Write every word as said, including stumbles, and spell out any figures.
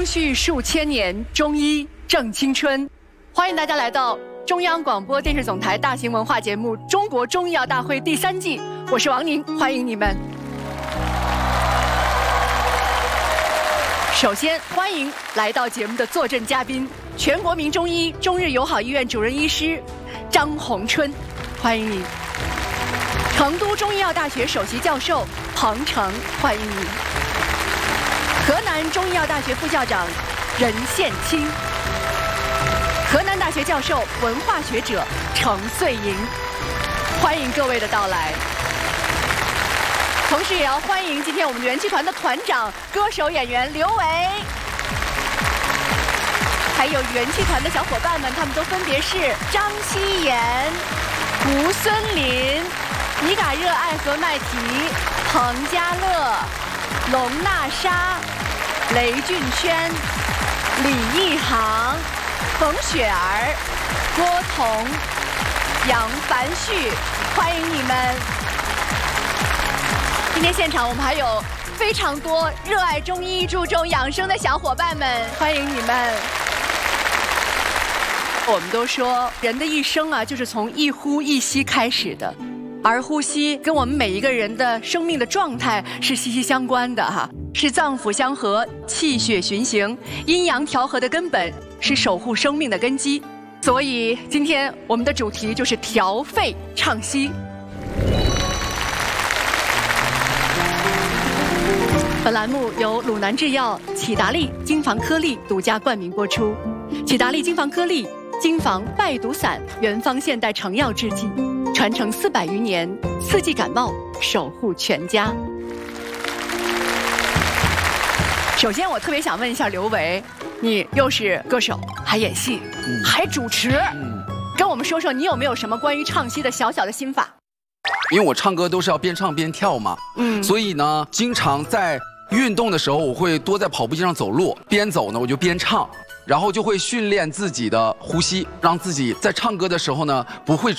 相续数千年，中医正青春。欢迎大家来到中央广播电视总台大型文化节目《中国中医药大会》第三季，我是王宁，欢迎你们。首先，欢迎来到节目的坐镇嘉宾，全国名中医中日友好医院主任医师张宏春，欢迎你。成都中医药大学首席教授彭程，欢迎你。河南中医药大学副校长任宪清，河南大学教授、文化学者程穗莹，欢迎各位的到来。同时，也要欢迎今天我们元气团的团长、歌手演员刘维，还有元气团的小伙伴们，他们都分别是张希妍、吴孙林、尼嘎热爱和麦提、彭家乐、龙娜莎、雷俊轩、李一航、冯雪儿、郭彤、杨凡旭，欢迎你们！今天现场我们还有非常多热爱中医、注重养生的小伙伴们，欢迎你们！我们都说人的一生啊，就是从一呼一吸开始的，而呼吸跟我们每一个人的生命的状态是息息相关的哈。是脏腑相合、气血循行、阴阳调和的根本，是守护生命的根基。所以今天我们的主题就是调肺畅息。本栏目由鲁南制药、启达利金防颗粒独家冠名播出。启达利金防颗粒，金防败毒散，原方现代成药制剂，传承四百余年，四季感冒，守护全家。首先，我特别想问一下刘维，你又是歌手，还演戏，嗯、还主持，嗯、跟我们说说你有没有什么关于唱戏的小小的心法？ 因为我唱歌都是要边唱边跳嘛，嗯，所以呢，经常在运动的时候，我会多在跑步机上走路，边走呢我就边唱，然后就会训练自己的呼吸，让自己在唱歌的时候呢不会